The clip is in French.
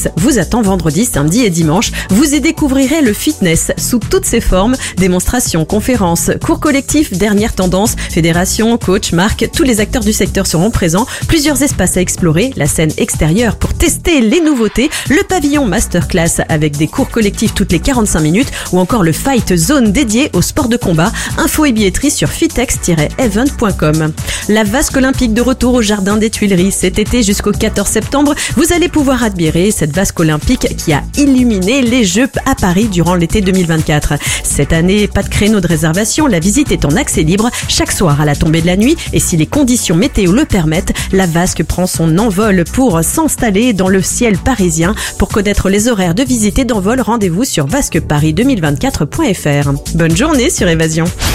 Masterclass vous attend vendredi, samedi et dimanche. Vous y découvrirez le fitness sous toutes ses formes. Démonstrations, conférences, cours collectifs, dernières tendances, fédérations, coach, marques, tous les acteurs du secteur seront présents. Plusieurs espaces à explorer, la scène extérieure pour tester les nouveautés, le pavillon Masterclass avec des cours collectifs toutes les 45 minutes ou encore le Fight Zone dédié au sport de combat. Infos et billetterie sur fitex-event.com. La vasque olympique de retour au jardin des Tuileries cet été jusqu'au 14 septembre. Vous allez pouvoir admirer cette vasque olympique qui a illuminé les Jeux à Paris durant l'été 2024. Cette année, pas de créneau de réservation, la visite est en accès libre chaque soir à la tombée de la nuit et si les conditions météo le permettent, la vasque prend son envol pour s'installer dans le ciel parisien. Pour connaître les horaires de visite et d'envol, rendez-vous sur vasqueparis2024.fr. Bonne journée sur Évasion.